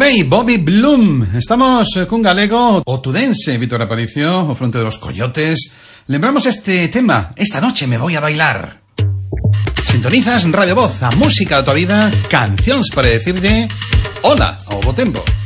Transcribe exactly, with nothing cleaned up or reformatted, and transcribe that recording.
Bay, Bobby Bloom. Estamos cun galego o tudense, Víctor Aparicio, o fronte dos Coyotes. Lembramos este tema, esta noche me voy a bailar. Sintonizas Radio Voz, a música da tua vida, cancións para decirle hola ao bo tempo.